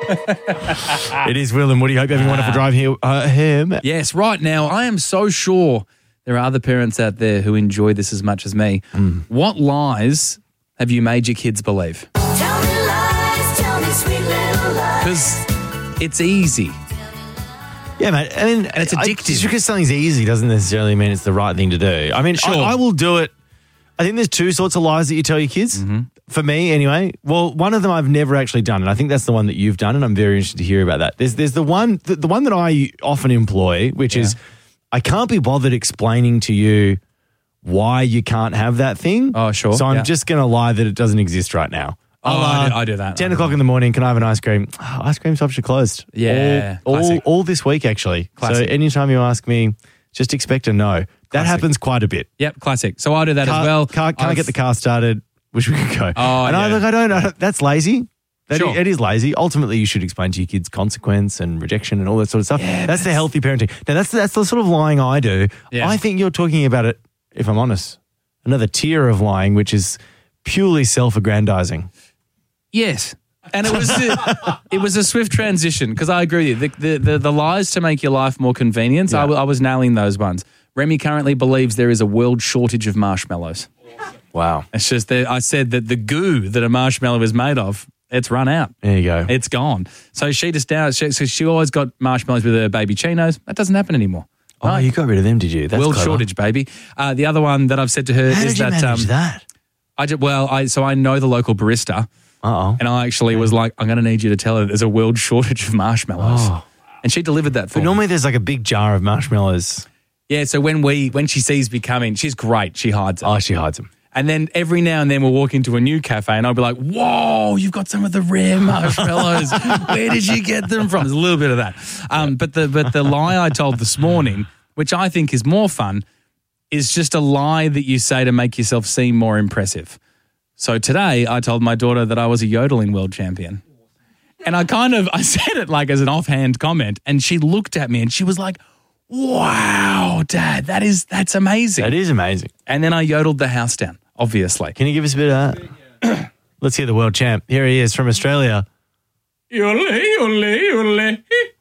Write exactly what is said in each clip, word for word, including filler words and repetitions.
It is Will and Woody. Hope you're having a wonderful drive here. Uh, him. Yes, right now, I am so sure there are other parents out there who enjoy this as much as me. Mm. What lies have you made your kids believe? Tell me lies, tell me sweet little lies. Because it's easy. Yeah, mate. I mean, And it's I- addictive. just because something's easy doesn't necessarily mean it's the right thing to do. I mean, Sure. I, I will do it. I think there's two sorts of lies that you tell your kids. Mm-hmm. For me, anyway. Well, one of them I've never actually done, and I think that's the one that you've done, and I'm very interested to hear about that. There's there's the one the, the one that I often employ, which Yeah. is I can't be bothered explaining to you why you can't have that thing. Oh, sure. So I'm Yeah. just going to lie that it doesn't exist right now. Oh, I'll, I do- uh, I do that. ten I do o'clock in the morning, can I have an ice cream? Oh, ice cream shops are closed. Yeah, All, all, classic. all this week, actually. Classic. So anytime you ask me, just expect a no. That Classic. happens quite a bit. Yep, classic. So I do that Car, as well. Car, can't I've- get the car started. Wish we could go. Oh, and I yeah. look, I don't know. That's lazy. That Sure. i- it is lazy. Ultimately, you should explain to your kids consequence and rejection and all that sort of stuff. Yeah, that's the healthy parenting. Now, that's that's the sort of lying I do. Yeah. I think you're talking about it, if I'm honest, another tier of lying, which is purely self-aggrandizing. Yes. And it was a, it was a swift transition because I agree with you. The, the, the, the lies to make your life more convenient, I, Yeah. w- I was nailing those ones. Remy currently believes there is a world shortage of marshmallows. Wow. It's just that I said that the goo that a marshmallow is made of, it's run out. There you go. It's gone. So she just down. She, so she always got marshmallows with her baby chinos. That doesn't happen anymore. oh, you got rid of them, did you? That's world clever. shortage, baby. Uh, the other one that I've said to her How is did you that manage um, that? I just, well, I so I know the local barista. Uh-oh. And I actually was like, I'm going to need you to tell her there's a world shortage of marshmallows. Oh. And she delivered that for But me. normally there's like a big jar of marshmallows. Yeah, so when we when she sees me coming, she's great. She hides it. Oh, she hides them. And then every now and then we'll walk into a new cafe and I'll be like, whoa, you've got some of the rare marshmallows. Where did you get them from? There's a little bit of that. Um, but the but the lie I told this morning, which I think is more fun, is just a lie that you say to make yourself seem more impressive. So today I told my daughter that I was a yodeling world champion. And I kind of, I said it like as an offhand comment and she looked at me and she was like, wow, Dad, that is, that's amazing. That is amazing. And then I yodeled the house down, obviously. Can you give us a bit of that? Let's hear the world champ. Here he is from Australia. Yodel, yodel, yodel,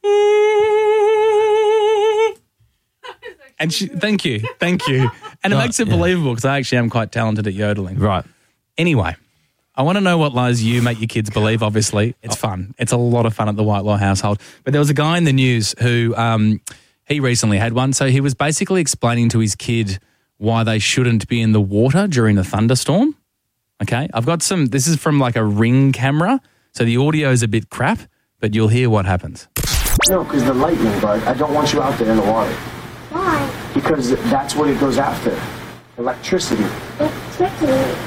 and she, thank you, thank you. And it Oh, makes it yeah. believable because I actually am quite talented at yodeling. Right. Anyway, I want to know what lies you make your kids believe, obviously. It's fun. It's a lot of fun at the Whitelaw household. But there was a guy in the news who, um, he recently had one. So he was basically explaining to his kid why they shouldn't be in the water during a thunderstorm. Okay, I've got some, this is from like a Ring camera. So the audio is a bit crap, but you'll hear what happens. No, because the lightning, bud. I don't want you out there in the water. Why? Because that's what it goes after. Electricity. Electricity.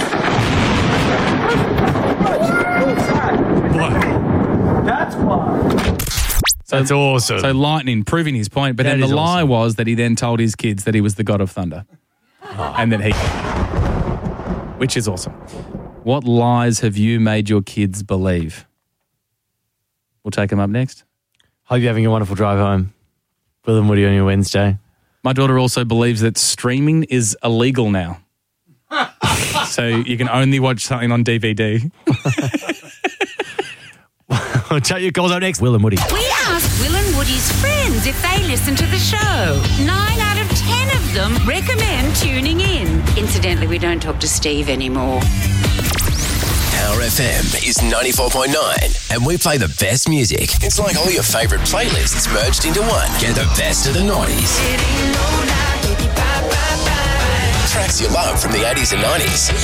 That's why. So, That's awesome. So lightning, proving his point. But That then the is lie awesome. was that he then told his kids that he was the god of thunder. And that he, which is awesome. What lies have you made your kids believe? We'll take them up next. Hope you're having a wonderful drive home. Will and Woody on your Wednesday. My daughter also believes that streaming is illegal now. So you can only watch something on D V D. I'll tell you calls up next. Will and Woody. We asked Will and Woody's friends if they listen to the show. Nine out of ten of them recommend tuning in. Incidentally, we don't talk to Steve anymore. Power F M is ninety-four point nine and we play the best music. It's like all your favourite playlists merged into one. Get the best of the noughties. Tracks you love from the eighties and nineties.